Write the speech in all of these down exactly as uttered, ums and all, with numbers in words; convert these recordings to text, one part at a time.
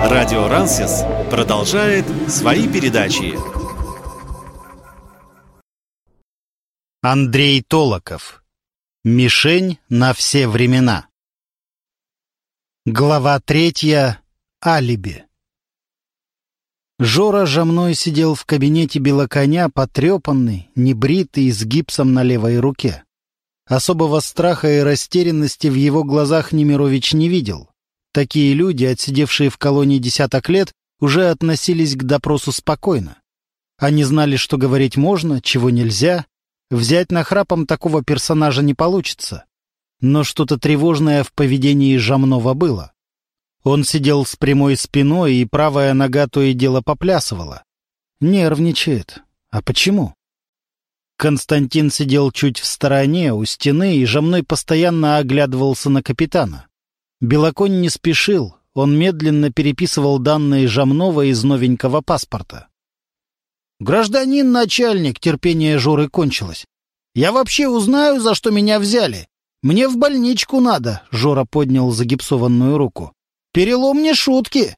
Радио Рансис продолжает свои передачи. Андрей Толоков. Мишень на все времена. Глава третья. Алиби. Жора Жамной сидел в кабинете Белоконя, потрепанный, небритый, с гипсом на левой руке. Особого страха и растерянности в его глазах Немирович не видел. Такие люди, отсидевшие в колонии десяток лет, уже относились к допросу спокойно. Они знали, что говорить можно, чего нельзя. Взять нахрапом такого персонажа не получится. Но что-то тревожное в поведении Жамнова было. Он сидел с прямой спиной, и правая нога то и дело поплясывала. Нервничает. А почему? Константин сидел чуть в стороне, у стены, и Жамной постоянно оглядывался на капитана. Белоконь не спешил, он медленно переписывал данные Жамнова из новенького паспорта. «Гражданин начальник», терпение Жоры кончилось. «Я вообще узнаю, за что меня взяли. Мне в больничку надо», — Жора поднял загипсованную руку. «Перелом не шутки».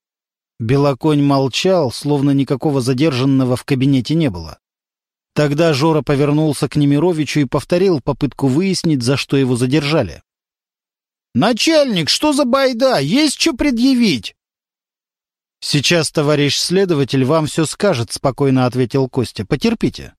Белоконь молчал, словно никакого задержанного в кабинете не было. Тогда Жора повернулся к Немировичу и повторил попытку выяснить, за что его задержали. «Начальник, что за байда? Есть что предъявить?» «Сейчас товарищ следователь вам все скажет», — спокойно ответил Костя. «Потерпите».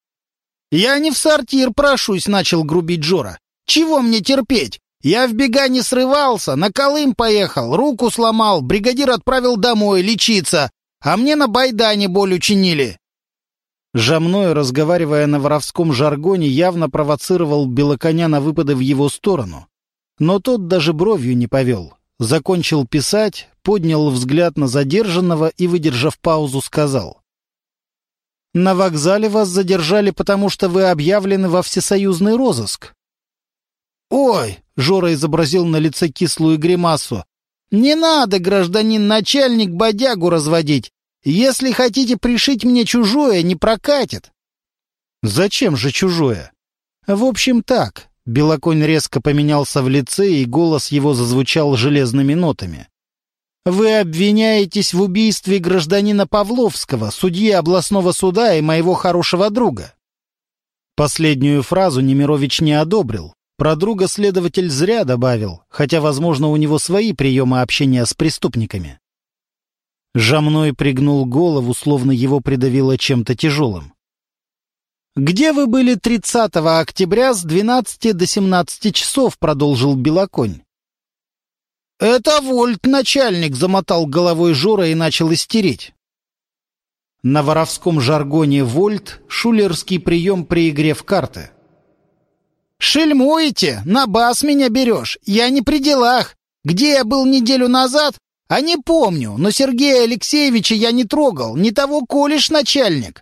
«Я не в сортир прошусь», — начал грубить Жора. «Чего мне терпеть? Я в бега не срывался, на Колым поехал, руку сломал, бригадир отправил домой лечиться, а мне на байдане боль учинили». Жамной, разговаривая на воровском жаргоне, явно провоцировал Белоконя на выпады в его сторону. Но тот даже бровью не повел. Закончил писать, поднял взгляд на задержанного и, выдержав паузу, сказал: «На вокзале вас задержали, потому что вы объявлены во всесоюзный розыск». «Ой!» — Жора изобразил на лице кислую гримасу. «Не надо, гражданин начальник, бодягу разводить. Если хотите пришить мне чужое, не прокатит». «Зачем же чужое?» «В общем, так». Белоконь резко поменялся в лице, и голос его зазвучал железными нотами. «Вы обвиняетесь в убийстве гражданина Павловского, судьи областного суда и моего хорошего друга». Последнюю фразу Немирович не одобрил. Про друга следователь зря добавил, хотя, возможно, у него свои приемы общения с преступниками. Жамной пригнул голову, словно его придавило чем-то тяжелым. «Где вы были тридцатого октября с двенадцати до семнадцати часов?» — продолжил Белоконь. «Это вольт, начальник!» — замотал головой Жора и начал истерить. На воровском жаргоне вольт — шулерский прием при игре в карты. «Шельмуете? На бас меня берешь? Я не при делах. Где я был неделю назад? А не помню, но Сергея Алексеевича я не трогал, не того колешь, начальник».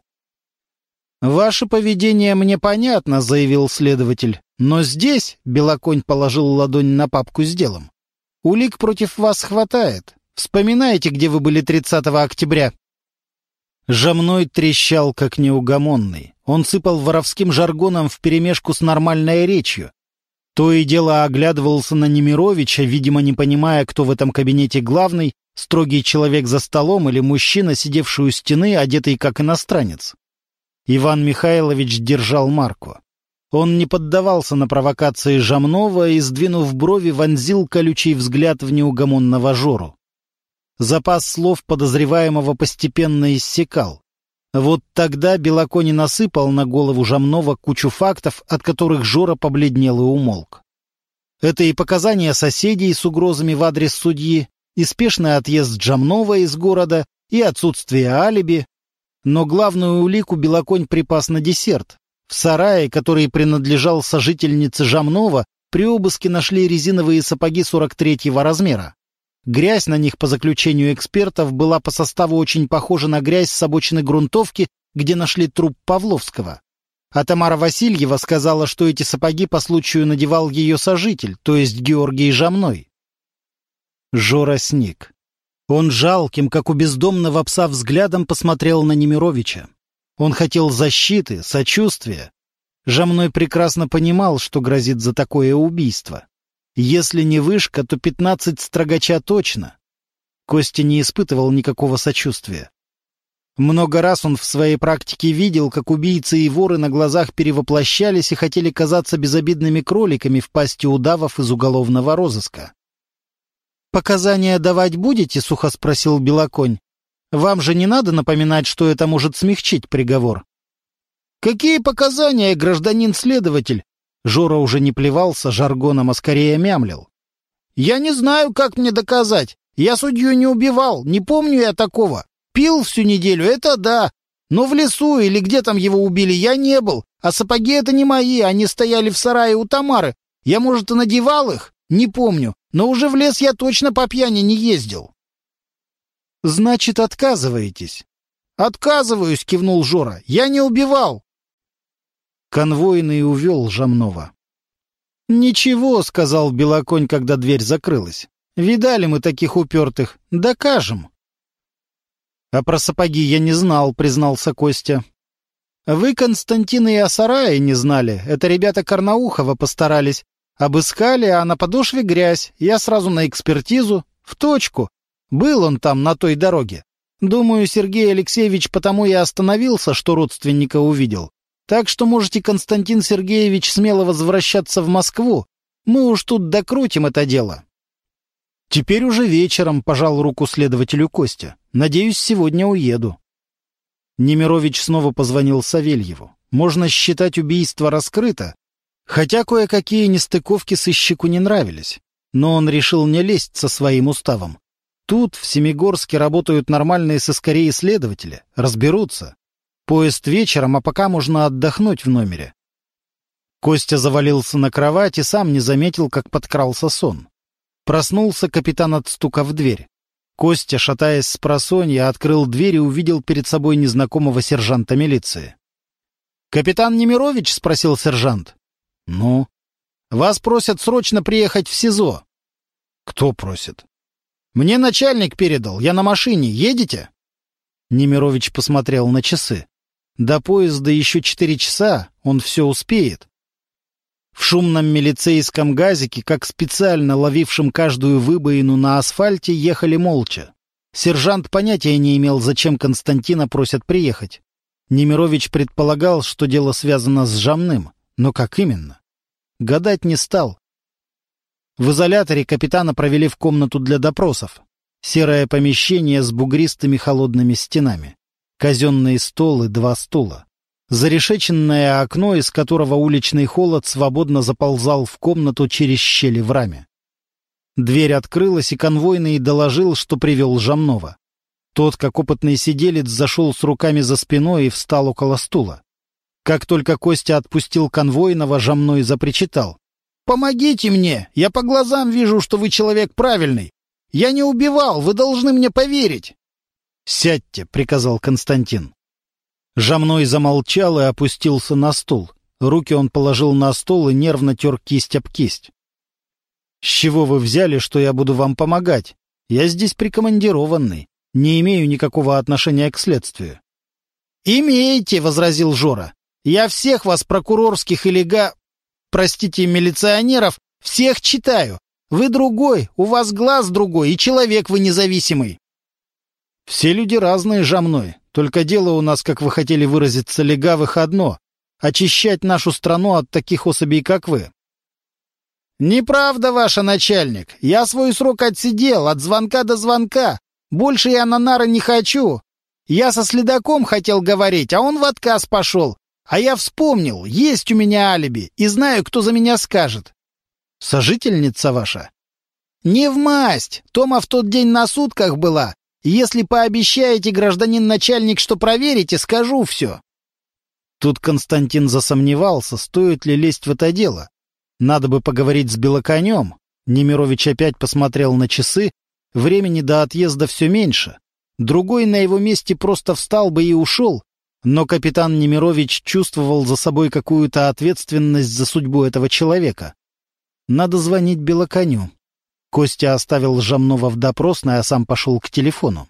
«Ваше поведение мне понятно», — заявил следователь. «Но здесь», — Белоконь положил ладонь на папку с делом, «улик против вас хватает. Вспоминайте, где вы были тридцатого октября». Жамной трещал, как неугомонный. Он сыпал воровским жаргоном вперемешку с нормальной речью. То и дело оглядывался на Немировича, видимо, не понимая, кто в этом кабинете главный, строгий человек за столом или мужчина, сидевший у стены, одетый как иностранец. Иван Михайлович держал марку. Он не поддавался на провокации Жамнова и, сдвинув брови, вонзил колючий взгляд в неугомонного Жору. Запас слов подозреваемого постепенно иссякал. Вот тогда Белоконь насыпал на голову Жамнова кучу фактов, от которых Жора побледнел и умолк. Это и показания соседей с угрозами в адрес судьи, и спешный отъезд Жамнова из города, и отсутствие алиби. Но главную улику Белоконь припас на десерт. В сарае, который принадлежал сожительнице Жамнова, при обыске нашли резиновые сапоги сорок третьего размера. Грязь на них, по заключению экспертов, была по составу очень похожа на грязь с обочины грунтовки, где нашли труп Павловского. А Тамара Васильева сказала, что эти сапоги по случаю надевал ее сожитель, то есть Георгий Жамной. Жора сник. Он жалким, как у бездомного пса, взглядом посмотрел на Немировича. Он хотел защиты, сочувствия. Жамной прекрасно понимал, что грозит за такое убийство. Если не вышка, то пятнадцать строгача точно. Костя не испытывал никакого сочувствия. Много раз он в своей практике видел, как убийцы и воры на глазах перевоплощались и хотели казаться безобидными кроликами в пасти удавов из уголовного розыска. «Показания давать будете?» — сухо спросил Белоконь. «Вам же не надо напоминать, что это может смягчить приговор». «Какие показания, гражданин-следователь?» Жора уже не плевался жаргоном, а скорее мямлил. «Я не знаю, как мне доказать. Я судью не убивал, не помню я такого. Пил всю неделю, это да. Но в лесу или где там его убили я не был. А сапоги это не мои, они стояли в сарае у Тамары. Я, может, и надевал их? Не помню. Но уже в лес я точно по пьяни не ездил». «Значит, отказываетесь?» «Отказываюсь», — кивнул Жора. «Я не убивал». Конвойный увел Жамнова. «Ничего», — сказал Белоконь, когда дверь закрылась. «Видали мы таких упертых. Докажем». «А про сапоги я не знал», — признался Костя. «Вы Константина и о сарае не знали. Это ребята Карнаухова постарались. Обыскали, а на подошве грязь. Я сразу на экспертизу. В точку. Был он там, на той дороге. Думаю, Сергей Алексеевич потому и остановился, что родственника увидел. Так что можете, Константин Сергеевич, смело возвращаться в Москву. Мы уж тут докрутим это дело». «Теперь уже вечером», — пожал руку следователю Костя. «Надеюсь, сегодня уеду». Немирович снова позвонил Савельеву. Можно считать, убийство раскрыто, хотя кое-какие нестыковки сыщику не нравились. Но он решил не лезть со своим уставом. Тут, в Семигорске, работают нормальные сыскари и следователи. Разберутся. Поезд вечером, а пока можно отдохнуть в номере. Костя завалился на кровать и сам не заметил, как подкрался сон. Проснулся капитан от стука в дверь. Костя, шатаясь с просонья, открыл дверь и увидел перед собой незнакомого сержанта милиции. «Капитан Немирович?» — спросил сержант. «Ну?» «Вас просят срочно приехать в СИЗО». «Кто просит?» «Мне начальник передал. Я на машине. Едете?» Немирович посмотрел на часы. До поезда еще четыре часа. Он все успеет. В шумном милицейском газике, как специально ловившем каждую выбоину на асфальте, ехали молча. Сержант понятия не имел, зачем Константина просят приехать. Немирович предполагал, что дело связано с Жамным, но как именно? Гадать не стал. В изоляторе капитана провели в комнату для допросов. Серое помещение с бугристыми холодными стенами. Казенный стол и два стула. Зарешеченное окно, из которого уличный холод свободно заползал в комнату через щели в раме. Дверь открылась, и конвойный доложил, что привел Жамнова. Тот, как опытный сиделец, зашел с руками за спиной и встал около стула. Как только Костя отпустил конвойного, Жамной запричитал. «Помогите мне! Я по глазам вижу, что вы человек правильный! Я не убивал, вы должны мне поверить!» «Сядьте», — приказал Константин. Жамной замолчал и опустился на стул. Руки он положил на стол и нервно тер кисть об кисть. «С чего вы взяли, что я буду вам помогать? Я здесь прикомандированный, не имею никакого отношения к следствию». «Имеете», — возразил Жора. «Я всех вас, прокурорских или га... простите, милиционеров, всех читаю. Вы другой, у вас глаз другой, и человек вы независимый». «Все люди разные, Жамной. Только дело у нас, как вы хотели выразиться, легавых одно — очищать нашу страну от таких особей, как вы». «Неправда, ваш начальник. Я свой срок отсидел, от звонка до звонка. Больше я на нары не хочу. Я со следаком хотел говорить, а он в отказ пошел. А я вспомнил, есть у меня алиби, и знаю, кто за меня скажет». «Сожительница ваша?» «Не вмасть. Тома в тот день на сутках была. Если пообещаете, гражданин начальник, что проверите, скажу все». Тут Константин засомневался, стоит ли лезть в это дело. Надо бы поговорить с Белоконем. Немирович опять посмотрел на часы. Времени до отъезда все меньше. Другой на его месте просто встал бы и ушел. Но капитан Немирович чувствовал за собой какую-то ответственность за судьбу этого человека. Надо звонить Белоконю. Костя оставил Жамнова в допросной, а сам пошел к телефону.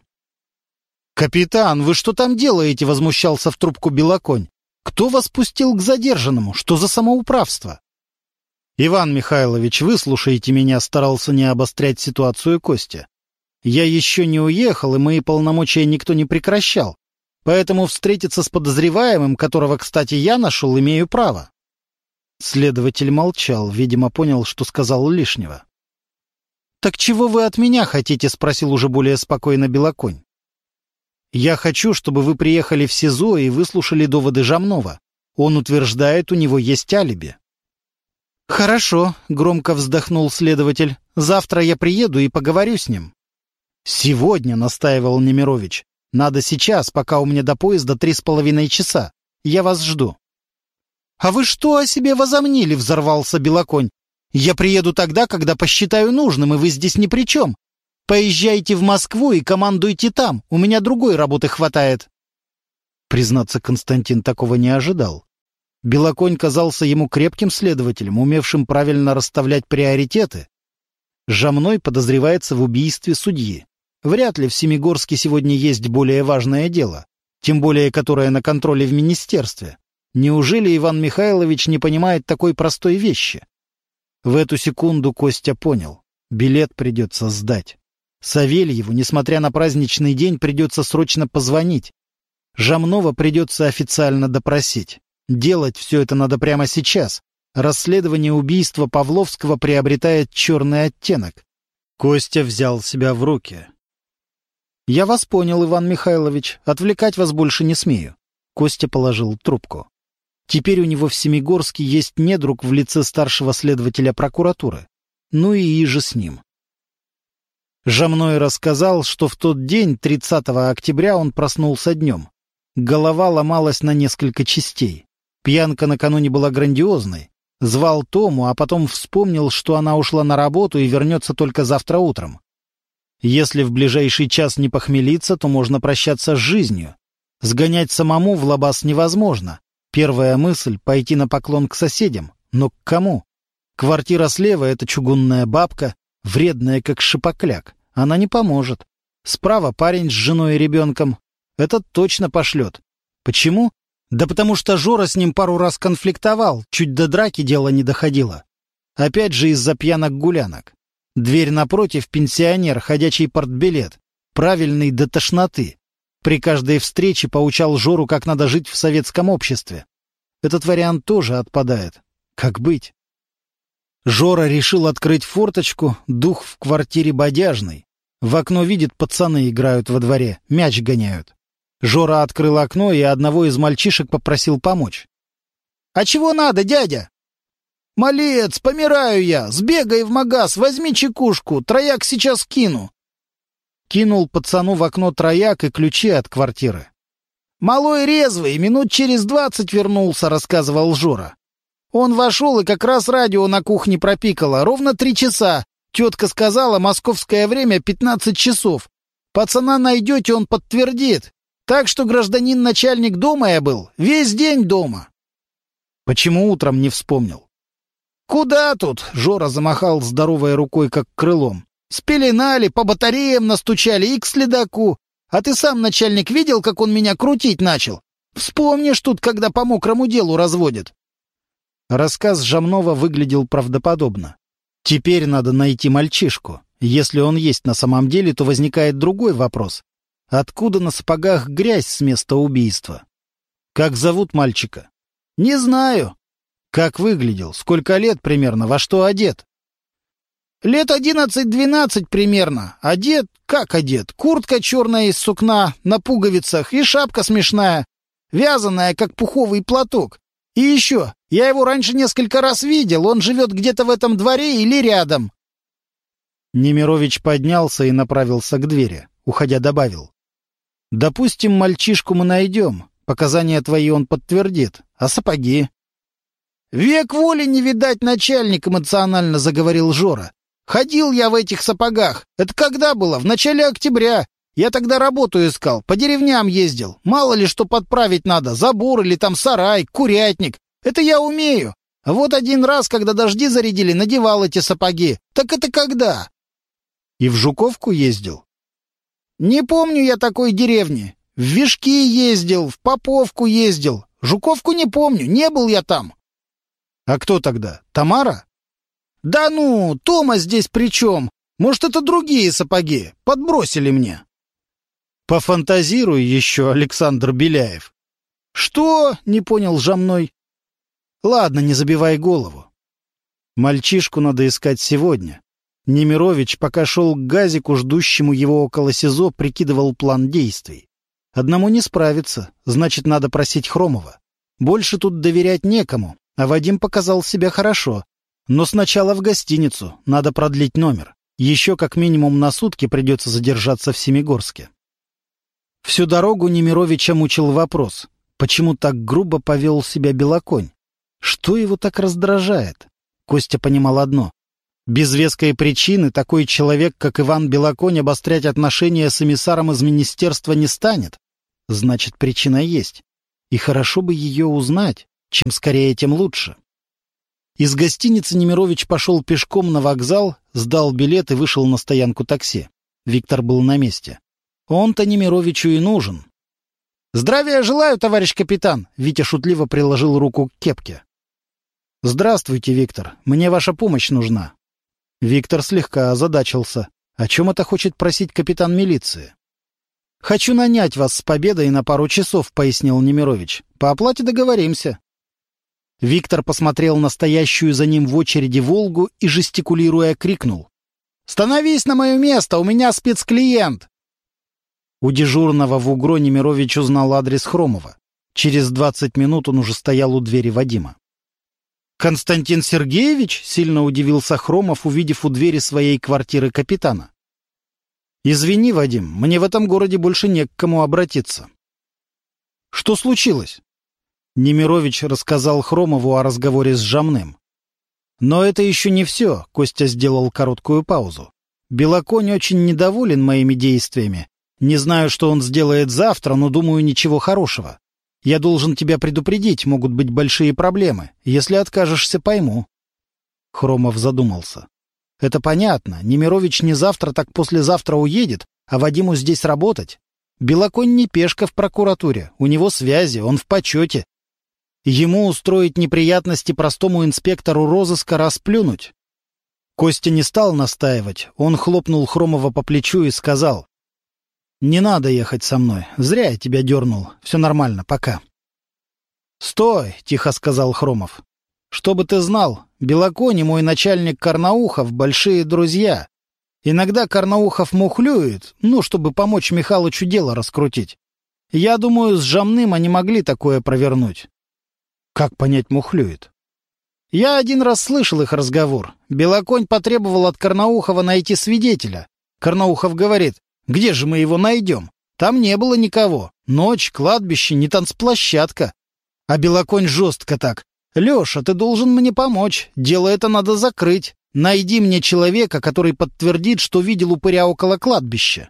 «Капитан, вы что там делаете?» — возмущался в трубку Белоконь. «Кто вас пустил к задержанному? Что за самоуправство?» «Иван Михайлович, выслушайте меня», — старался не обострять ситуацию Костя. Я еще не уехал, и мои полномочия никто не прекращал. Поэтому встретиться с подозреваемым, которого, кстати, я нашел, имею право. Следователь молчал, видимо, понял, что сказал лишнего. «Так чего вы от меня хотите?» — спросил уже более спокойно Белоконь. «Я хочу, чтобы вы приехали в СИЗО и выслушали доводы Жамнова. Он утверждает, у него есть алиби». «Хорошо», — громко вздохнул следователь. «Завтра я приеду и поговорю с ним». «Сегодня», — настаивал Немирович. «Надо сейчас, пока у меня до поезда три с половиной часа. Я вас жду». «А вы что о себе возомнили?» — взорвался Белоконь. «Я приеду тогда, когда посчитаю нужным, и вы здесь ни при чем. Поезжайте в Москву и командуйте там. У меня другой работы хватает». Признаться, Константин такого не ожидал. Белоконь казался ему крепким следователем, умевшим правильно расставлять приоритеты. Жамной подозревается в убийстве судьи. Вряд ли в Семигорске сегодня есть более важное дело, тем более которое на контроле в министерстве. Неужели Иван Михайлович не понимает такой простой вещи? В эту секунду Костя понял. Билет придется сдать. Савельеву, несмотря на праздничный день, придется срочно позвонить. Жамнова придется официально допросить. Делать все это надо прямо сейчас. Расследование убийства Павловского приобретает черный оттенок. Костя взял себя в руки. «Я вас понял, Иван Михайлович. Отвлекать вас больше не смею». Костя положил трубку. Теперь у него в Семигорске есть недруг в лице старшего следователя прокуратуры. Ну и иже с ним. Жамной рассказал, что в тот день, тридцатого октября, он проснулся днем. Голова ломалась на несколько частей. Пьянка накануне была грандиозной. Звал Тому, а потом вспомнил, что она ушла на работу и вернется только завтра утром. Если в ближайший час не похмелиться, то можно прощаться с жизнью. Сгонять самому в лабаз невозможно. Первая мысль — пойти на поклон к соседям. Но к кому? Квартира слева — это чугунная бабка, вредная как шипокляк. Она не поможет. Справа парень с женой и ребенком. Этот точно пошлет. Почему? Да потому что Жора с ним пару раз конфликтовал, чуть до драки дело не доходило. Опять же из-за пьянок-гулянок. Дверь напротив — пенсионер, ходячий портбилет. Правильный до тошноты. При каждой встрече поучал Жору, как надо жить в советском обществе. Этот вариант тоже отпадает. Как быть? Жора решил открыть форточку, дух в квартире бодяжный. В окно видит, пацаны играют во дворе, мяч гоняют. Жора открыл окно и одного из мальчишек попросил помочь. «А чего надо, дядя?» «Малец, помираю я! Сбегай в магаз, возьми чекушку, трояк сейчас кину!» Кинул пацану в окно трояк и ключи от квартиры. «Малой резвый, минут через двадцать вернулся», — рассказывал Жора. «Он вошел и как раз радио на кухне пропикало, ровно три часа. Тетка сказала, московское время пятнадцать часов. Пацана найдете, он подтвердит. Так что гражданин начальник дома я был, весь день дома». Почему утром не вспомнил? «Куда тут?» — Жора замахал здоровой рукой, как крылом. «Спеленали, по батареям настучали и к следаку. А ты сам, начальник, видел, как он меня крутить начал? Вспомнишь тут, когда по мокрому делу разводят». Рассказ Жамнова выглядел правдоподобно. Теперь надо найти мальчишку. Если он есть на самом деле, то возникает другой вопрос. Откуда на сапогах грязь с места убийства? Как зовут мальчика? «Не знаю». Как выглядел? Сколько лет примерно? Во что одет? «Лет одиннадцать-двенадцать примерно. Одет? Как одет? Куртка черная из сукна, на пуговицах, и шапка смешная, вязаная, как пуховый платок. И еще, я его раньше несколько раз видел, он живет где-то в этом дворе или рядом». Немирович поднялся и направился к двери. Уходя, добавил. «Допустим, мальчишку мы найдем. Показания твои он подтвердит. А сапоги?» «Век воли не видать, начальник», — эмоционально заговорил Жора. «Ходил я в этих сапогах. Это когда было? В начале октября. Я тогда работу искал, по деревням ездил. Мало ли что подправить надо, забор или там сарай, курятник. Это я умею. А вот один раз, когда дожди зарядили, надевал эти сапоги. Так это когда?» «И в Жуковку ездил?» «Не помню я такой деревни. В Вишки ездил, в Поповку ездил. Жуковку не помню, не был я там». «А кто тогда? Тамара?» «Да ну, Тома здесь при чем? Может, это другие сапоги? Подбросили мне. Пофантазируй еще, Александр Беляев. Что? Не понял Жамной. Ладно, не забивай голову. Мальчишку надо искать сегодня. Немирович, пока шел к газику, ждущему его около СИЗО, прикидывал план действий. Одному не справиться, значит, надо просить Хромова. Больше тут доверять некому, а Вадим показал себя хорошо. Но сначала в гостиницу, надо продлить номер. Еще как минимум на сутки придется задержаться в Семигорске. Всю дорогу Немировича мучил вопрос, почему так грубо повел себя Белоконь? Что его так раздражает? Костя понимал одно. Без веской причины такой человек, как Иван Белоконь, обострять отношения с эмиссаром из министерства не станет. Значит, причина есть. И хорошо бы ее узнать. Чем скорее, тем лучше. Из гостиницы Немирович пошел пешком на вокзал, сдал билет и вышел на стоянку такси. Виктор был на месте. Он-то Немировичу и нужен. «Здравия желаю, товарищ капитан!» Витя шутливо приложил руку к кепке. «Здравствуйте, Виктор. Мне ваша помощь нужна». Виктор слегка озадачился. О чем это хочет просить капитан милиции? «Хочу нанять вас с победой на пару часов», — пояснил Немирович. «По оплате договоримся». Виктор посмотрел на стоящую за ним в очереди «Волгу» и, жестикулируя, крикнул. «Становись на мое место, у меня спецклиент!» У дежурного в УГРО Немирович узнал адрес Хромова. Через двадцать минут он уже стоял у двери Вадима. «Константин Сергеевич?» — сильно удивился Хромов, увидев у двери своей квартиры капитана. «Извини, Вадим, мне в этом городе больше не к кому обратиться». «Что случилось?» Немирович рассказал Хромову о разговоре с Жамным. «Но это еще не все», — Костя сделал короткую паузу. «Белоконь очень недоволен моими действиями. Не знаю, что он сделает завтра, но думаю, ничего хорошего. Я должен тебя предупредить, могут быть большие проблемы. Если откажешься, пойму». Хромов задумался. «Это понятно. Немирович не завтра, так послезавтра уедет, а Вадиму здесь работать. Белоконь не пешка в прокуратуре, у него связи, он в почете. Ему устроить неприятности простому инспектору розыска расплюнуть». Костя не стал настаивать. Он хлопнул Хромова по плечу и сказал: «Не надо ехать со мной. Зря я тебя дернул. Все нормально, пока». «Стой!» — тихо сказал Хромов. «Чтобы ты знал, Белоконь и мой начальник Карнаухов — большие друзья. Иногда Карнаухов мухлюет, ну, чтобы помочь Михалычу дело раскрутить. Я думаю, с Жамным они могли такое провернуть». «Как понять мухлюет?» «Я один раз слышал их разговор. Белоконь потребовал от Карнаухова найти свидетеля. Карнаухов говорит: где же мы его найдем? Там не было никого. Ночь, кладбище, не танцплощадка. А Белоконь жестко так: Леша, ты должен мне помочь. Дело это надо закрыть. Найди мне человека, который подтвердит, что видел упыря около кладбища».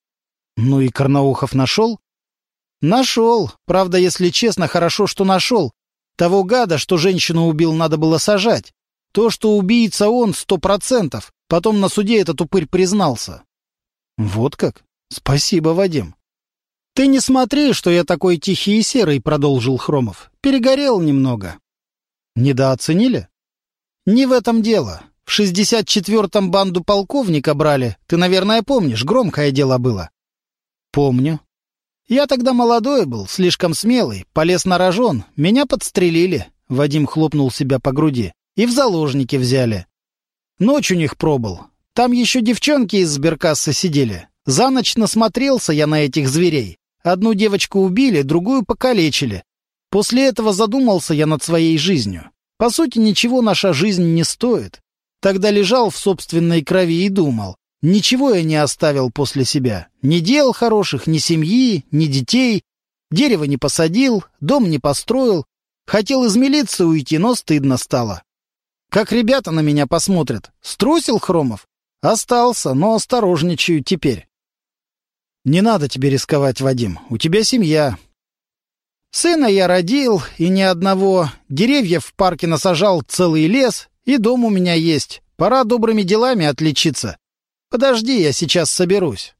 «Ну и Карнаухов нашел?» «Нашел. Правда, если честно, хорошо, что нашел. Того гада, что женщину убил, надо было сажать. То, что убийца он, сто процентов. Потом на суде этот упырь признался». «Вот как? Спасибо, Вадим». «Ты не смотри, что я такой тихий и серый», — продолжил Хромов. «Перегорел немного». «Недооценили?» «Не в этом дело. В шестьдесят четвёртом банду полковника брали. Ты, наверное, помнишь, громкое дело было». «Помню». «Я тогда молодой был, слишком смелый, полез на рожон. Меня подстрелили», — Вадим хлопнул себя по груди, — «и в заложники взяли. Ночь у них пробыл. Там еще девчонки из сберкассы сидели. За ночь насмотрелся я на этих зверей. Одну девочку убили, другую покалечили. После этого задумался я над своей жизнью. По сути, ничего наша жизнь не стоит. Тогда лежал в собственной крови и думал. Ничего я не оставил после себя. Ни дел хороших, ни семьи, ни детей. Дерево не посадил, дом не построил. Хотел из милиции уйти, но стыдно стало. Как ребята на меня посмотрят. Струсил Хромов? Остался, но осторожничаю теперь». «Не надо тебе рисковать, Вадим. У тебя семья». «Сына я родил, и ни одного. Деревьев в парке насажал целый лес, и дом у меня есть. Пора добрыми делами отличиться. Подожди, я сейчас соберусь».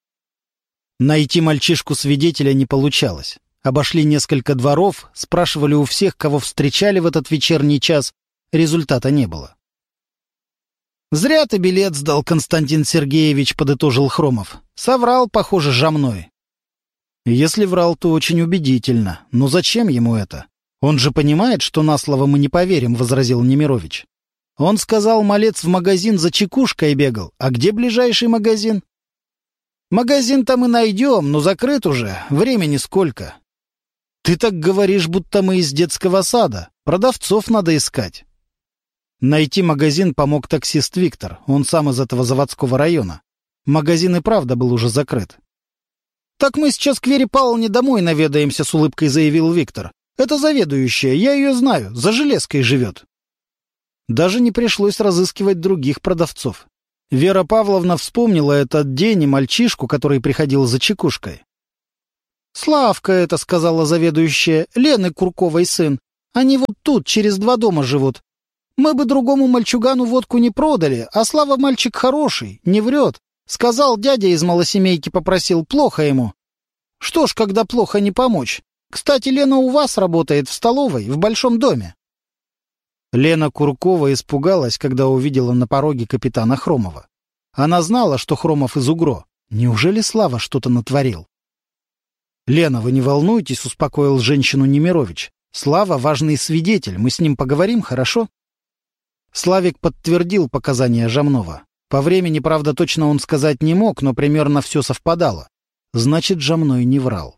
Найти мальчишку-свидетеля не получалось. Обошли несколько дворов, спрашивали у всех, кого встречали в этот вечерний час. Результата не было. «Зря ты билет сдал, Константин Сергеевич», — подытожил Хромов. «Соврал, похоже, жамной». «Если врал, то очень убедительно. Но зачем ему это? Он же понимает, что на слово мы не поверим», — возразил Немирович. «Он сказал, малец в магазин за чекушкой бегал. А где ближайший магазин?» «Магазин там и найдем, но закрыт уже. Времени сколько?» «Ты так говоришь, будто мы из детского сада. Продавцов надо искать». Найти магазин помог таксист Виктор. Он сам из этого заводского района. Магазин и правда был уже закрыт. «Так мы сейчас к Вере Павловне домой наведаемся», — с улыбкой заявил Виктор. «Это заведующая, я ее знаю, за железкой живет». Даже не пришлось разыскивать других продавцов. Вера Павловна вспомнила этот день и мальчишку, который приходил за чекушкой. «Славка это», — сказала заведующая, — «Лены Курковой сын. Они вот тут, через два дома живут. Мы бы другому мальчугану водку не продали, а Слава мальчик хороший, не врет. Сказал, дядя из малосемейки попросил, плохо ему. Что ж, когда плохо, не помочь. Кстати, Лена у вас работает в столовой, в большом доме». Лена Куркова испугалась, когда увидела на пороге капитана Хромова. Она знала, что Хромов из УГРО. Неужели Слава что-то натворил? «Лена, вы не волнуйтесь», — успокоил женщину Немирович. «Слава — важный свидетель, мы с ним поговорим, хорошо?» Славик подтвердил показания Жамнова. По времени, правда, точно он сказать не мог, но примерно все совпадало. Значит, Жамной не врал.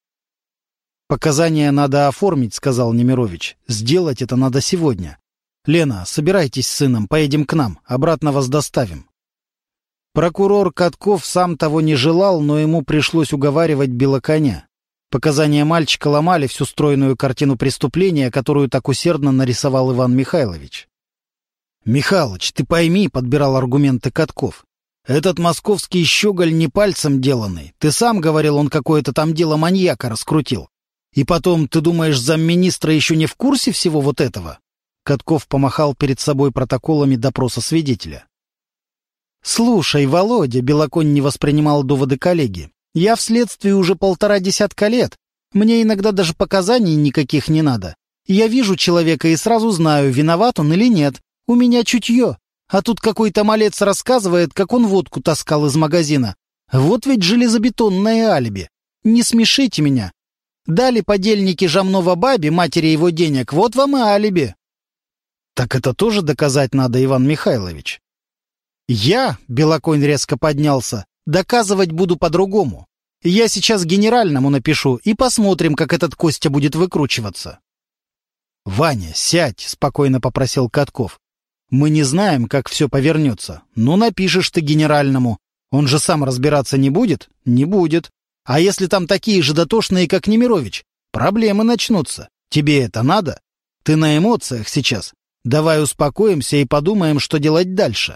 «Показания надо оформить», — сказал Немирович. «Сделать это надо сегодня. Лена, собирайтесь с сыном, поедем к нам, обратно вас доставим». Прокурор Катков сам того не желал, но ему пришлось уговаривать Белоконя. Показания мальчика ломали всю стройную картину преступления, которую так усердно нарисовал Иван Михайлович. «Михалыч, ты пойми», — подбирал аргументы Катков. «Этот московский щеголь не пальцем деланный. Ты сам говорил, он какое-то там дело маньяка раскрутил. И потом, ты думаешь, замминистра еще не в курсе всего вот этого?» Катков помахал перед собой протоколами допроса свидетеля. «Слушай, Володя», — Белоконь не воспринимал доводы коллеги, — «я в следствии уже полтора десятка лет. Мне иногда даже показаний никаких не надо. Я вижу человека и сразу знаю, виноват он или нет. У меня чутье. А тут какой-то малец рассказывает, как он водку таскал из магазина. Вот ведь железобетонное алиби. Не смешите меня. Дали подельники Жамнова бабе, матери его денег, вот вам и алиби». «Так это тоже доказать надо, Иван Михайлович?» «Я», — Белоконь резко поднялся, — «доказывать буду по-другому. Я сейчас генеральному напишу, и посмотрим, как этот Костя будет выкручиваться». «Ваня, сядь», — спокойно попросил Катков. «Мы не знаем, как все повернется. Ну, напишешь ты генеральному. Он же сам разбираться не будет? Не будет. А если там такие же дотошные, как Немирович? Проблемы начнутся. Тебе это надо? Ты на эмоциях сейчас. Давай успокоимся и подумаем, что делать дальше».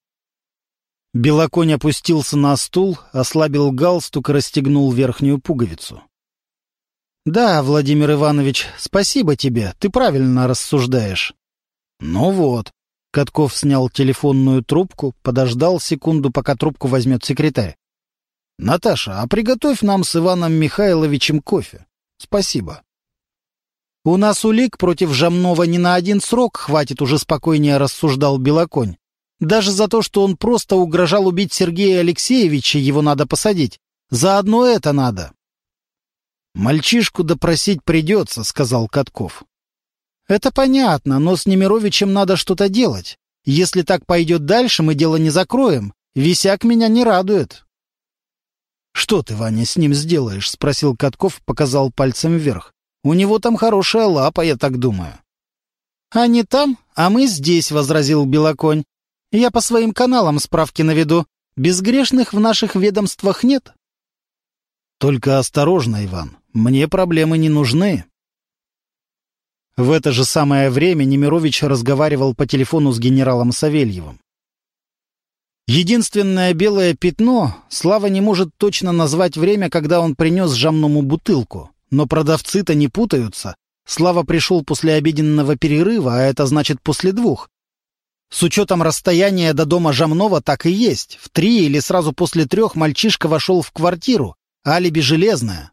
Белоконь опустился на стул, ослабил галстук и расстегнул верхнюю пуговицу. «Да, Владимир Иванович, спасибо тебе, ты правильно рассуждаешь». «Ну вот». Катков снял телефонную трубку, подождал секунду, пока трубку возьмет секретарь. «Наташа, а приготовь нам с Иваном Михайловичем кофе. Спасибо». «У нас улик против Жамнова не на один срок хватит», — уже спокойнее рассуждал Белоконь. «Даже за то, что он просто угрожал убить Сергея Алексеевича, его надо посадить. Заодно это надо». «Мальчишку допросить придется», — сказал Катков. «Это понятно, но с Немировичем надо что-то делать. Если так пойдет дальше, мы дело не закроем. Висяк меня не радует». «Что ты, Ваня, с ним сделаешь?» — спросил Катков, показал пальцем вверх. «У него там хорошая лапа, я так думаю». «Они там, а мы здесь», — возразил Белоконь. «Я по своим каналам справки наведу. Безгрешных в наших ведомствах нет». «Только осторожно, Иван, мне проблемы не нужны». В это же самое время Немирович разговаривал по телефону с генералом Савельевым. Единственное белое пятно — Слава не может точно назвать время, когда он принес Жамному бутылку. Но продавцы-то не путаются. Слава пришел после обеденного перерыва, а это значит после двух. С учетом расстояния до дома Жамнова так и есть. В три или сразу после трех мальчишка вошел в квартиру. Алиби железное.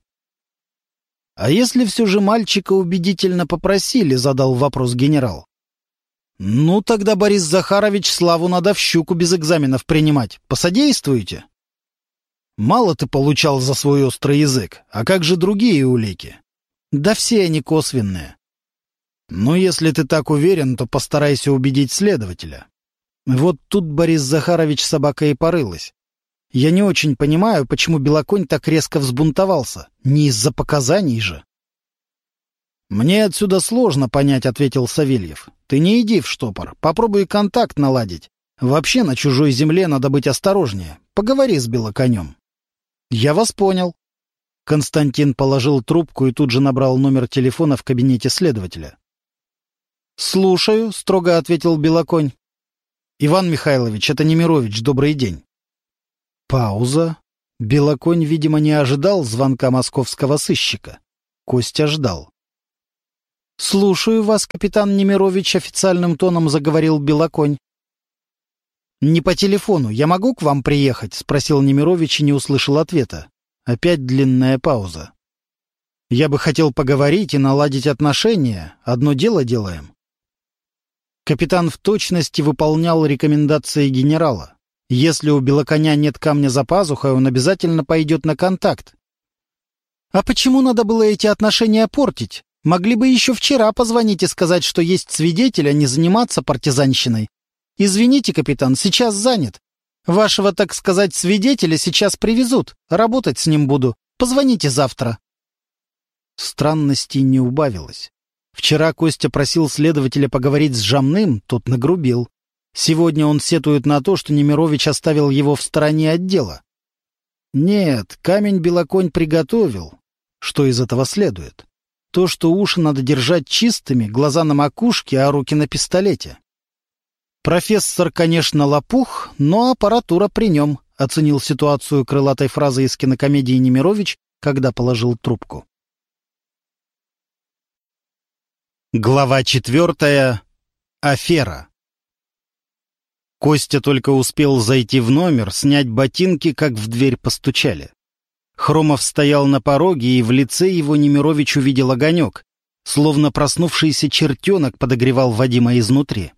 «А если все же мальчика убедительно попросили?» — задал вопрос генерал. «Ну, тогда, Борис Захарович, Славу надо в щуку без экзаменов принимать. Посодействуете?» «Мало ты получал за свой острый язык. А как же другие улики?» «Да все они косвенные». «Ну, если ты так уверен, то постарайся убедить следователя». Вот тут Борис Захарович собака и порылась. «Я не очень понимаю, почему Белоконь так резко взбунтовался. Не из-за показаний же». «Мне отсюда сложно понять», — ответил Савельев. «Ты не иди в штопор, попробуй контакт наладить. Вообще на чужой земле надо быть осторожнее. Поговори с Белоконем». «Я вас понял». Константин положил трубку и тут же набрал номер телефона в кабинете следователя. «Слушаю», — строго ответил Белоконь. «Иван Михайлович, это Немирович, добрый день». Пауза. Белоконь, видимо, не ожидал звонка московского сыщика. Костя ждал. «Слушаю вас, капитан Немирович», — официальным тоном заговорил Белоконь. «Не по телефону. Я могу к вам приехать?» — спросил Немирович и не услышал ответа. Опять длинная пауза. «Я бы хотел поговорить и наладить отношения. Одно дело делаем». Капитан в точности выполнял рекомендации генерала. Если у Белоконя нет камня за пазухой, он обязательно пойдет на контакт. «А почему надо было эти отношения портить? Могли бы еще вчера позвонить и сказать, что есть свидетель, а не заниматься партизанщиной. Извините, капитан, сейчас занят. Вашего, так сказать, свидетеля сейчас привезут. Работать с ним буду. Позвоните завтра». Странностей не убавилось. Вчера Костя просил следователя поговорить с Жамным, тот нагрубил. Сегодня он сетует на то, что Немирович оставил его в стороне от дела. Нет, камень Белоконь приготовил. Что из этого следует? То, что уши надо держать чистыми, глаза на макушке, а руки на пистолете. Профессор, конечно, лопух, но аппаратура при нем, оценил ситуацию крылатой фразой из кинокомедии Немирович, когда положил трубку. Глава четвертая. Афера. Костя только успел зайти в номер, снять ботинки, как в дверь постучали. Хромов стоял на пороге, и в лице его Немирович увидел огонек, словно проснувшийся чертенок подогревал Вадима изнутри.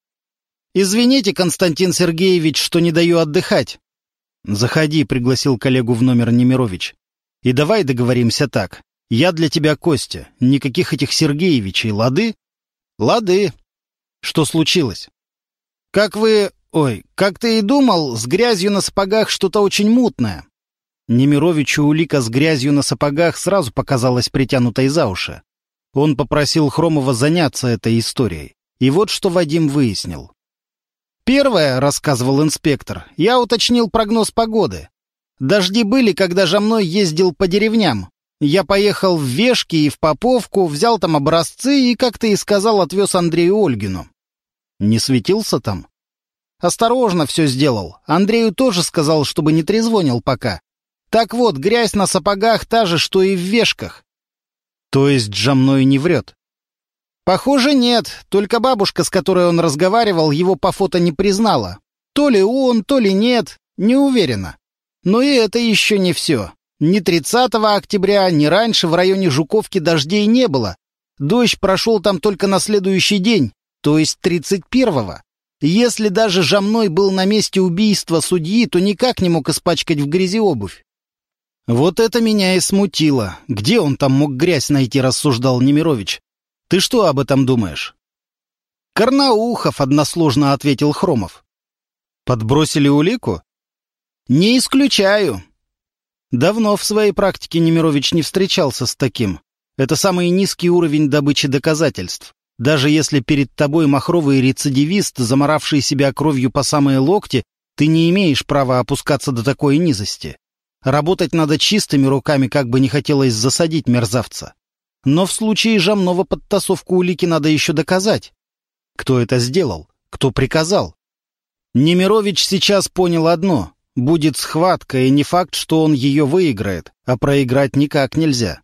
«Извините, Константин Сергеевич, что не даю отдыхать». «Заходи», — пригласил коллегу в номер Немирович. «И давай договоримся так. Я для тебя Костя. Никаких этих Сергеевичей, лады?» «Лады». «Что случилось?» «Как вы... Ой, как ты и думал, с грязью на сапогах что-то очень мутное». Немировичу улика с грязью на сапогах сразу показалась притянутой за уши. Он попросил Хромова заняться этой историей. И вот что Вадим выяснил. «Первое, — рассказывал инспектор, — я уточнил прогноз погоды. Дожди были, когда Жамной ездил по деревням. Я поехал в Вешки и в Поповку, взял там образцы и, как ты и сказал, отвез Андрею Ольгину». «Не светился там?» «Осторожно все сделал. Андрею тоже сказал, чтобы не трезвонил пока. Так вот, грязь на сапогах та же, что и в Вешках». «То есть Жамной не врет?» «Похоже, нет. Только бабушка, с которой он разговаривал, его по фото не признала. То ли он, то ли нет, не уверена. Но и это еще не все. Ни тридцатого октября, ни раньше в районе Жуковки дождей не было. Дождь прошел там только на следующий день, то есть тридцать первого. Если даже Жамной был на месте убийства судьи, то никак не мог испачкать в грязи обувь». «Вот это меня и смутило. Где он там мог грязь найти?» — рассуждал Немирович. «Ты что об этом думаешь?» «Карнаухов», — односложно ответил Хромов. «Подбросили улику?» «Не исключаю». Давно в своей практике Немирович не встречался с таким. Это самый низкий уровень добычи доказательств. Даже если перед тобой махровый рецидивист, заморавший себя кровью по самые локти, ты не имеешь права опускаться до такой низости. Работать надо чистыми руками, как бы не хотелось засадить мерзавца. Но в случае Жамнова подтасовку улики надо еще доказать. Кто это сделал? Кто приказал? Немирович сейчас понял одно. Будет схватка, и не факт, что он ее выиграет, а проиграть никак нельзя.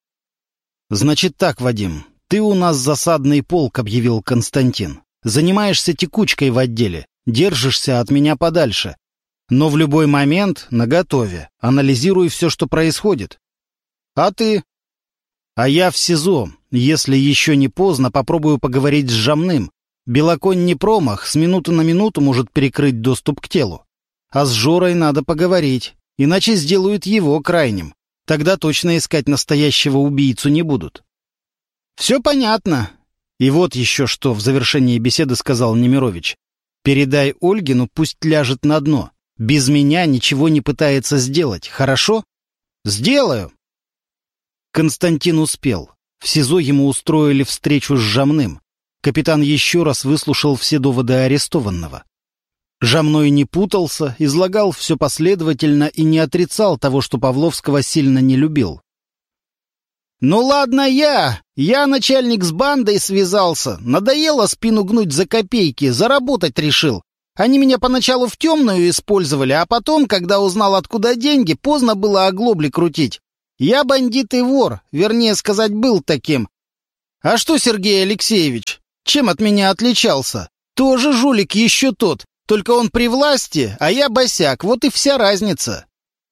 «Значит так, Вадим, ты у нас засадный полк», — объявил Константин. «Занимаешься текучкой в отделе, держишься от меня подальше. Но в любой момент наготове. Анализируй все, что происходит». «А ты?» «А я в СИЗО. Если еще не поздно, попробую поговорить с Жамным. Белоконь не промах, с минуты на минуту может перекрыть доступ к телу. А с Жорой надо поговорить, иначе сделают его крайним. Тогда точно искать настоящего убийцу не будут. Все понятно. И вот еще что в завершении беседы сказал Немирович. Передай Ольгину, пусть ляжет на дно. Без меня ничего не пытается сделать, хорошо? Сделаю. Константин успел. В СИЗО ему устроили встречу с Жамным. Капитан еще раз выслушал все доводы арестованного. Жамной не путался, излагал все последовательно и не отрицал того, что Павловского сильно не любил. «Ну ладно я! Я, начальник, с бандой связался. Надоело спину гнуть за копейки, заработать решил. Они меня поначалу в темную использовали, а потом, когда узнал, откуда деньги, поздно было оглобли крутить. Я бандит и вор, вернее сказать, был таким. А что, Сергей Алексеевич, чем от меня отличался? Тоже жулик еще тот, только он при власти, а я босяк, вот и вся разница».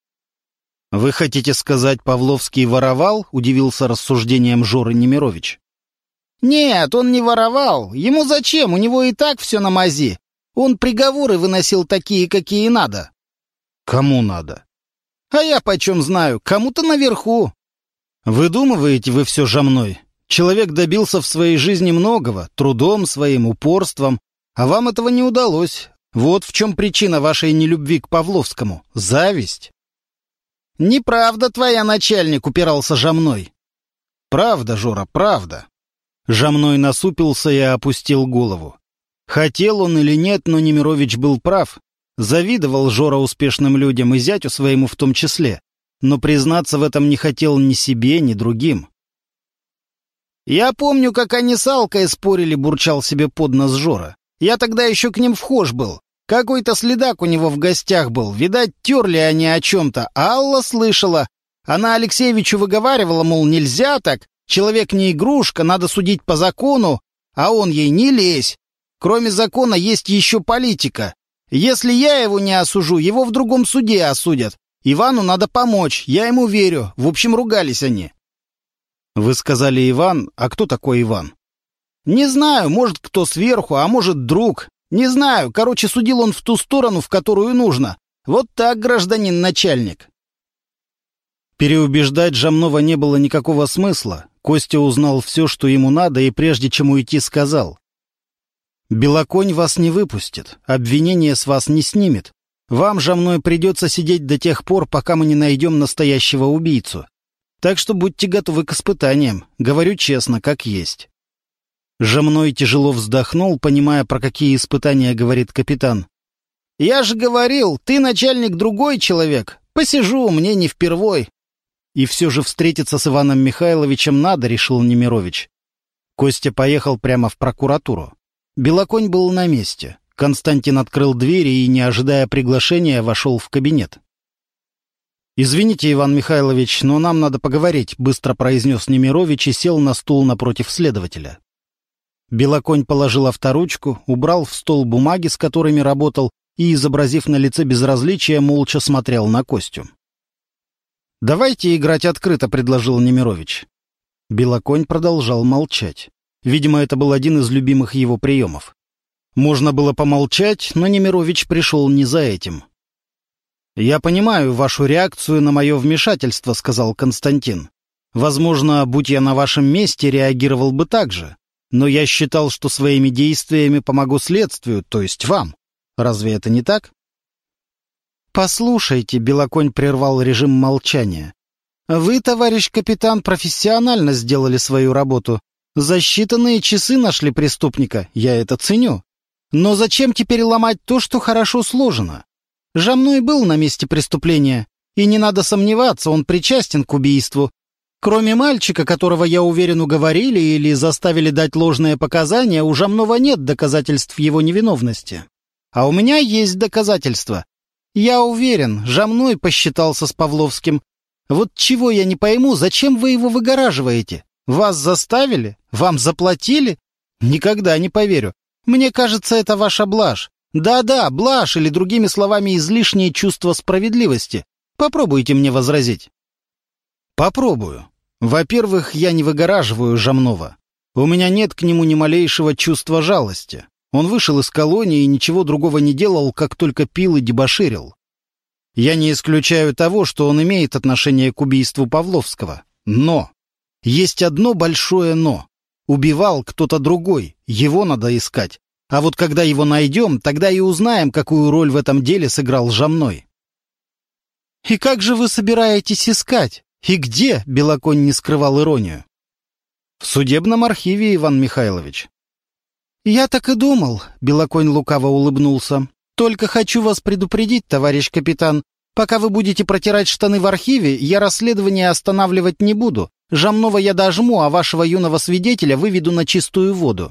«Вы хотите сказать, Павловский воровал?» — удивился рассуждением Жоры Немирович. «Нет, он не воровал. Ему зачем? У него и так все на мази. Он приговоры выносил такие, какие надо». «Кому надо?» «А я почем знаю? Кому-то наверху». «Выдумываете вы все, Жамной. Человек добился в своей жизни многого, трудом своим, упорством, а вам этого не удалось. Вот в чем причина вашей нелюбви к Павловскому. Зависть». «Неправда твоя, начальник», — упирался Жамной. «Правда, Жора, правда». Жамной насупился и опустил голову. Хотел он или нет, но Немирович был прав. Завидовал Жора успешным людям и зятю своему в том числе, но признаться в этом не хотел ни себе, ни другим. «Я помню, как они с Алкой спорили», — бурчал себе под нос Жора. «Я тогда еще к ним вхож был. Какой-то следак у него в гостях был. Видать, терли они о чем-то. А Алла слышала. Она Алексеевичу выговаривала, мол, нельзя так. Человек не игрушка, надо судить по закону. А он ей не лезь. Кроме закона есть еще политика. Если я его не осужу, его в другом суде осудят. Ивану надо помочь, я ему верю. В общем, ругались они». «Вы сказали Иван, а кто такой Иван?» «Не знаю, может, кто сверху, а может, друг. Не знаю, короче, судил он в ту сторону, в которую нужно. Вот так, гражданин начальник». Переубеждать Жамнова не было никакого смысла. Костя узнал все, что ему надо, и прежде чем уйти, сказал: «Белоконь вас не выпустит, обвинение с вас не снимет. Вам, Жамной, придется сидеть до тех пор, пока мы не найдем настоящего убийцу. Так что будьте готовы к испытаниям, говорю честно, как есть». Жамной тяжело вздохнул, понимая, про какие испытания говорит капитан. «Я же говорил, ты, начальник, другой человек. Посижу, мне не впервой». И все же встретиться с Иваном Михайловичем надо, решил Немирович. Костя поехал прямо в прокуратуру. Белоконь был на месте. Константин открыл двери и, не ожидая приглашения, вошел в кабинет. «Извините, Иван Михайлович, но нам надо поговорить», — быстро произнес Немирович и сел на стул напротив следователя. Белоконь положил авторучку, убрал в стол бумаги, с которыми работал, и, изобразив на лице безразличие, молча смотрел на Костю. «Давайте играть открыто», — предложил Немирович. Белоконь продолжал молчать. Видимо, это был один из любимых его приемов. Можно было помолчать, но Немирович пришел не за этим. «Я понимаю вашу реакцию на мое вмешательство», — сказал Константин. «Возможно, будь я на вашем месте, реагировал бы так же. Но я считал, что своими действиями помогу следствию, то есть вам. Разве это не так?» «Послушайте», — Белоконь прервал режим молчания. «Вы, товарищ капитан, профессионально сделали свою работу. За считанные часы нашли преступника, я это ценю. Но зачем теперь ломать то, что хорошо сложено? Жамной был на месте преступления, и не надо сомневаться, он причастен к убийству. Кроме мальчика, которого, я уверен, уговорили или заставили дать ложные показания, у Жамнова нет доказательств его невиновности. А у меня есть доказательства. Я уверен, Жамной посчитался с Павловским. Вот чего я не пойму, зачем вы его выгораживаете? Вас заставили? Вам заплатили? Никогда не поверю. Мне кажется, это ваша блажь. Да-да, блажь, или, другими словами, излишнее чувство справедливости. Попробуйте мне возразить». «Попробую. Во-первых, я не выгораживаю Жамнова. У меня нет к нему ни малейшего чувства жалости. Он вышел из колонии и ничего другого не делал, как только пил и дебоширил. Я не исключаю того, что он имеет отношение к убийству Павловского. Но! Есть одно большое «но». Убивал кто-то другой, его надо искать. А вот когда его найдем, тогда и узнаем, какую роль в этом деле сыграл Жамной. «И как же вы собираетесь искать? И где?» — Белоконь не скрывал иронию. «В судебном архиве, Иван Михайлович». «Я так и думал», — Белоконь лукаво улыбнулся. «Только хочу вас предупредить, товарищ капитан. Пока вы будете протирать штаны в архиве, я расследование останавливать не буду. Жамного я дожму, а вашего юного свидетеля выведу на чистую воду».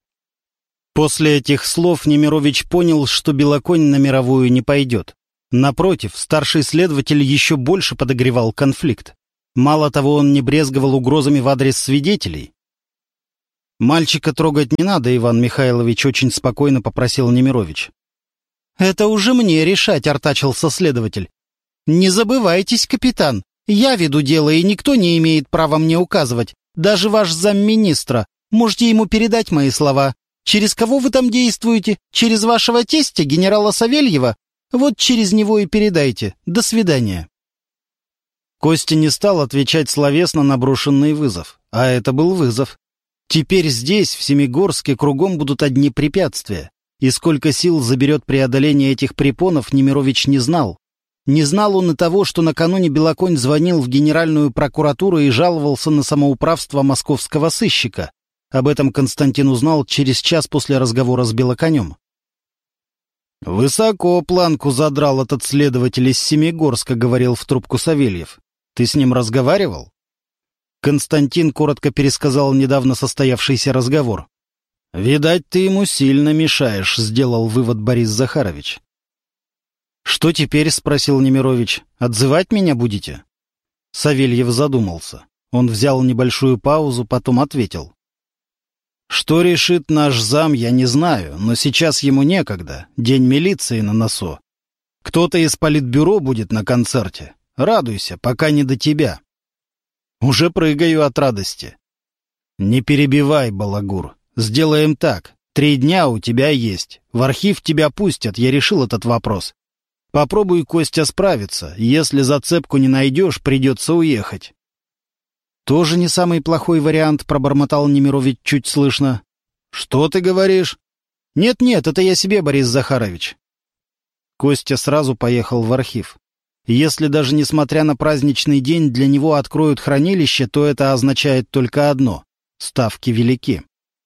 После этих слов Немирович понял, что Белоконь на мировую не пойдет. Напротив, старший следователь еще больше подогревал конфликт. Мало того, он не брезговал угрозами в адрес свидетелей. «Мальчика трогать не надо, Иван Михайлович», — очень спокойно попросил Немирович. «Это уже мне решать», — артачился следователь. «Не забывайтесь, капитан, я веду дело, и никто не имеет права мне указывать, даже ваш замминистра. Можете ему передать мои слова. Через кого вы там действуете? Через вашего тестя, генерала Савельева? Вот через него и передайте. До свидания». Костя не стал отвечать словесно на брошенный вызов. А это был вызов. Теперь здесь, в Семигорске, кругом будут одни препятствия. И сколько сил заберет преодоление этих препонов, Немирович не знал. Не знал он и того, что накануне Белоконь звонил в Генеральную прокуратуру и жаловался на самоуправство московского сыщика. Об этом Константин узнал через час после разговора с Белоконем. «Высоко планку задрал этот следователь из Семигорска», — говорил в трубку Савельев. «Ты с ним разговаривал?» Константин коротко пересказал недавно состоявшийся разговор. «Видать, ты ему сильно мешаешь», — сделал вывод Борис Захарович. «Что теперь?» — спросил Немирович. «Отзывать меня будете?» Савельев задумался. Он взял небольшую паузу, потом ответил. «Что решит наш зам, я не знаю, но сейчас ему некогда. День милиции на носу. Кто-то из политбюро будет на концерте. Радуйся, пока не до тебя». «Уже прыгаю от радости». «Не перебивай, балагур. Сделаем так. Три дня у тебя есть. В архив тебя пустят, я решил этот вопрос. Попробуй, Костя, справиться. Если зацепку не найдешь, придется уехать». «Тоже не самый плохой вариант», — пробормотал Немирович чуть слышно. «Что ты говоришь?» «Нет-нет, это я себе, Борис Захарович». Костя сразу поехал в архив. Если даже несмотря на праздничный день для него откроют хранилище, то это означает только одно — ставки велики.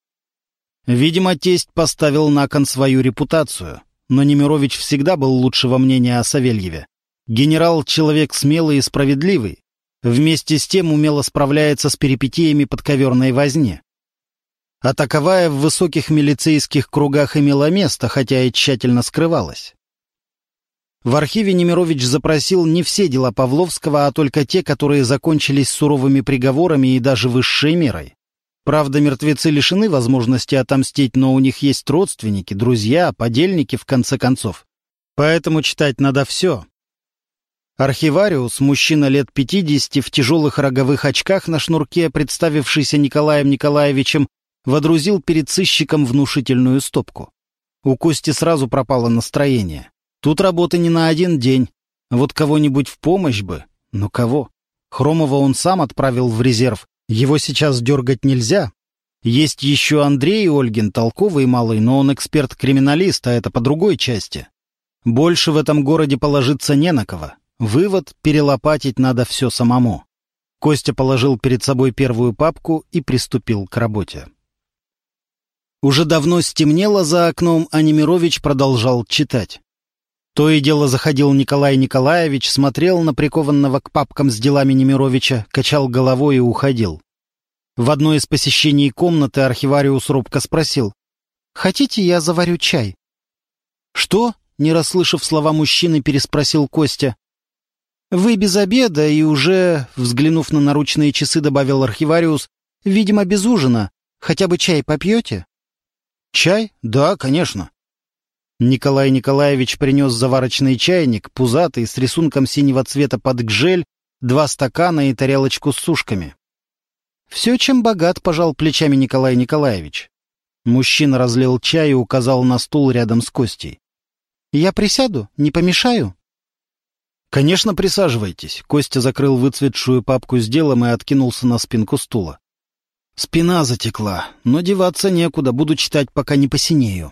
Видимо, тесть поставил на кон свою репутацию, но Немирович всегда был лучшего мнения о Савельеве. Генерал — человек смелый и справедливый, вместе с тем умело справляется с перипетиями подковерной возни. А таковая в высоких милицейских кругах имела место, хотя и тщательно скрывалась. В архиве Немирович запросил не все дела Павловского, а только те, которые закончились суровыми приговорами и даже высшей мерой. Правда, мертвецы лишены возможности отомстить, но у них есть родственники, друзья, подельники, в конце концов. Поэтому читать надо все. Архивариус, мужчина лет пятидесяти, в тяжелых роговых очках на шнурке, представившийся Николаем Николаевичем, водрузил перед сыщиком внушительную стопку. У Кости сразу пропало настроение. Тут работы не на один день. Вот кого-нибудь в помощь бы. Но кого? Хромова он сам отправил в резерв. Его сейчас дергать нельзя. Есть еще Андрей Ольгин, толковый малый, но он эксперт-криминалист, а это по другой части. Больше в этом городе положиться не на кого. Вывод — перелопатить надо все самому. Костя положил перед собой первую папку и приступил к работе. Уже давно стемнело за окном, а Немирович продолжал читать. То и дело заходил Николай Николаевич, смотрел на прикованного к папкам с делами Немировича, качал головой и уходил. В одно из посещений комнаты архивариус робко спросил: «Хотите, я заварю чай?» «Что?» — не расслышав слова мужчины, переспросил Костя. «Вы без обеда и уже...» — взглянув на наручные часы, добавил архивариус. «Видимо, без ужина. Хотя бы чай попьете?» «Чай? Да, конечно». Николай Николаевич принес заварочный чайник, пузатый, с рисунком синего цвета под гжель, два стакана и тарелочку с сушками. «Все, чем богат», — пожал плечами Николай Николаевич. Мужчина разлил чай и указал на стул рядом с Костей. «Я присяду? Не помешаю?» «Конечно, присаживайтесь». Костя закрыл выцветшую папку с делом и откинулся на спинку стула. «Спина затекла, но деваться некуда, буду читать, пока не посинею».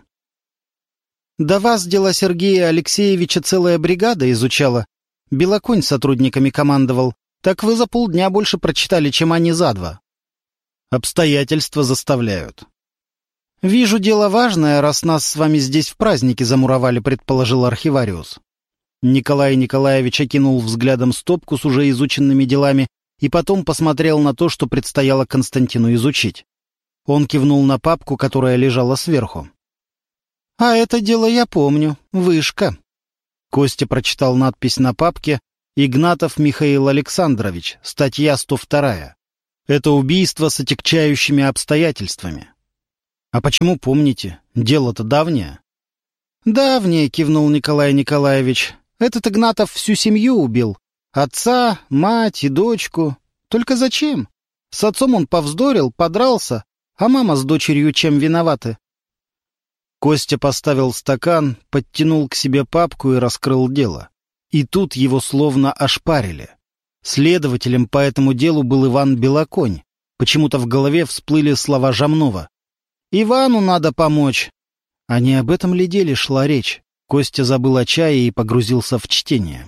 «До вас дела Сергея Алексеевича целая бригада изучала. Белоконь сотрудниками командовал. Так вы за полдня больше прочитали, чем они за два». «Обстоятельства заставляют». «Вижу, дело важное, раз нас с вами здесь в празднике замуровали», — предположил архивариус. Николай Николаевич окинул взглядом стопку с уже изученными делами и потом посмотрел на то, что предстояло Константину изучить. Он кивнул на папку, которая лежала сверху. «А это дело я помню. Вышка». Костя прочитал надпись на папке «Игнатов Михаил Александрович, статья сто вторая. Это убийство с отягчающими обстоятельствами». «А почему помните? Дело-то давнее». «Давнее», — кивнул Николай Николаевич. «Этот Игнатов всю семью убил. Отца, мать и дочку. Только зачем? С отцом он повздорил, подрался, а мама с дочерью чем виноваты?» Костя поставил стакан, подтянул к себе папку и раскрыл дело. И тут его словно ошпарили. Следователем по этому делу был Иван Белоконь. Почему-то в голове всплыли слова Жамнова. «Ивану надо помочь». А не об этом ли деле шла речь? Костя забыл о чае и погрузился в чтение.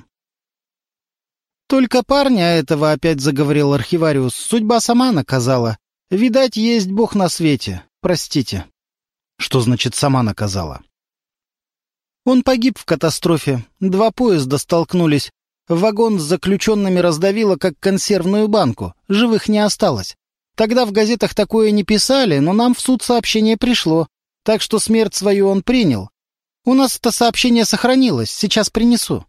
«Только парня этого, — опять заговорил архивариус, — судьба сама наказала. Видать, есть Бог на свете. Простите». «Что значит «сама наказала»?» «Он погиб в катастрофе. Два поезда столкнулись. Вагон с заключенными раздавило, как консервную банку. Живых не осталось. Тогда в газетах такое не писали, но нам в суд сообщение пришло. Так что смерть свою он принял. У нас это сообщение сохранилось. Сейчас принесу».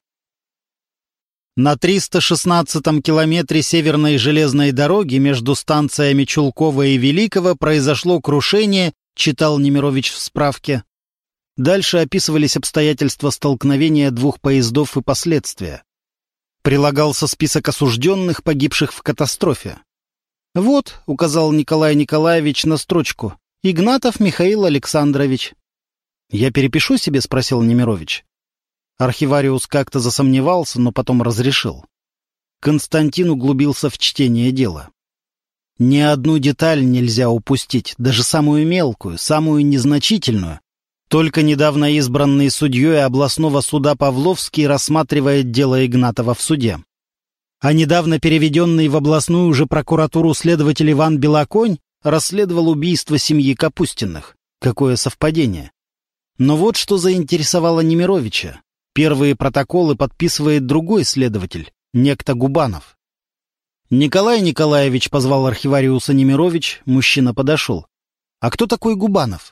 На триста шестнадцатом километре северной железной дороги между станциями Чулкова и Великого произошло крушение, читал Немирович в справке. Дальше описывались обстоятельства столкновения двух поездов и последствия. Прилагался список осужденных, погибших в катастрофе. «Вот», — указал Николай Николаевич на строчку, — «Игнатов Михаил Александрович». «Я перепишу себе?» — спросил Немирович. Архивариус как-то засомневался, но потом разрешил. Константин углубился в чтение дела. Ни одну деталь нельзя упустить, даже самую мелкую, самую незначительную. Только недавно избранный судьей областного суда Павловский рассматривает дело Игнатова в суде. А недавно переведенный в областную же прокуратуру следователь Иван Белоконь расследовал убийство семьи Капустиных. Какое совпадение. Но вот что заинтересовало Немировича. Первые протоколы подписывает другой следователь, некто Губанов. «Николай Николаевич», — позвал архивариуса Немирович, мужчина подошел. «А кто такой Губанов?»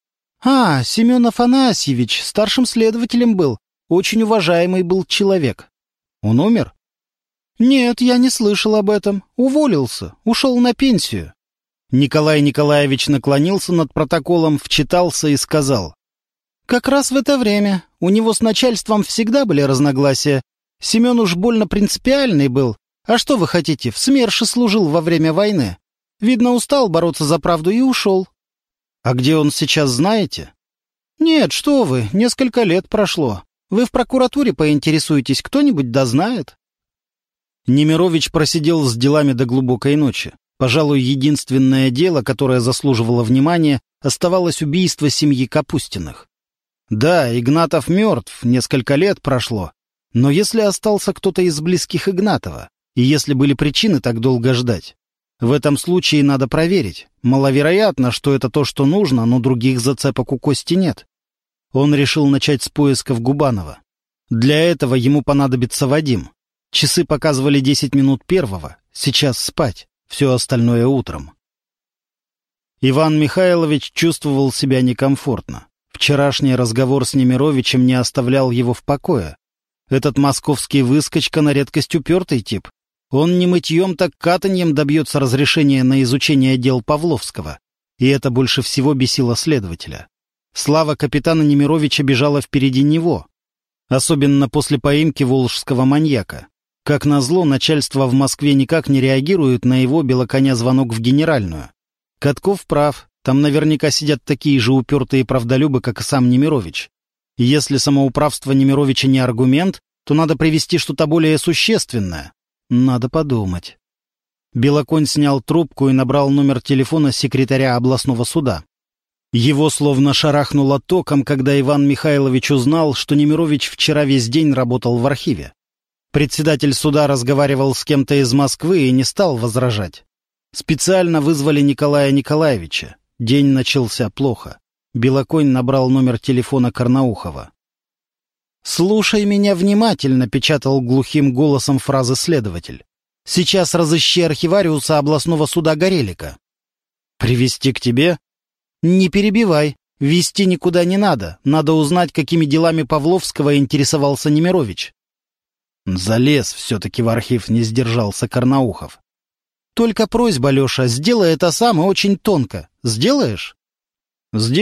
«А, Семен Афанасьевич, старшим следователем был. Очень уважаемый был человек». «Он умер?» «Нет, я не слышал об этом. Уволился, ушел на пенсию». Николай Николаевич наклонился над протоколом, вчитался и сказал. «Как раз в это время. У него с начальством всегда были разногласия. Семен уж больно принципиальный был. А что вы хотите, в СМЕРШе служил во время войны. Видно, устал бороться за правду и ушел». «А где он сейчас, знаете?» «Нет, что вы, несколько лет прошло. Вы в прокуратуре поинтересуетесь, кто-нибудь да знает». Немирович просидел с делами до глубокой ночи. Пожалуй, единственное дело, которое заслуживало внимания, оставалось убийство семьи Капустиных. Да, Игнатов мертв, несколько лет прошло. Но если остался кто-то из близких Игнатова, и если были причины так долго ждать, в этом случае надо проверить. Маловероятно, что это то, что нужно, но других зацепок у Кости нет. Он решил начать с поисков Губанова. Для этого ему понадобится Вадим. Часы показывали десять минут первого. Сейчас спать. Все остальное утром. Иван Михайлович чувствовал себя некомфортно. Вчерашний разговор с Немировичем не оставлял его в покое. Этот московский выскочка на редкость упертый тип. Он не мытьем, так катаньем добьется разрешения на изучение дел Павловского. И это больше всего бесило следователя. Слава капитана Немировича бежала впереди него. Особенно после поимки волжского маньяка. Как назло, начальство в Москве никак не реагирует на его белоконя звонок в генеральную. Катков прав, там наверняка сидят такие же упертые правдолюбы, как и сам Немирович. Если самоуправство Немировича не аргумент, то надо привести что-то более существенное. Надо подумать. Белоконь снял трубку и набрал номер телефона секретаря областного суда. Его словно шарахнуло током, когда Иван Михайлович узнал, что Немирович вчера весь день работал в архиве. Председатель суда разговаривал с кем-то из Москвы и не стал возражать. Специально вызвали Николая Николаевича. День начался плохо. Белоконь набрал номер телефона Карнаухова. «Слушай меня внимательно», — печатал глухим голосом фразы следователь. «Сейчас разыщи архивариуса областного суда Горелика». «Привезти к тебе?» «Не перебивай. Везти никуда не надо. Надо узнать, какими делами Павловского интересовался Немирович». «Залез все-таки в архив», — не сдержался Карнаухов. «Только просьба, Леша, сделай это сам и очень тонко. Сделаешь?» «Сделаю».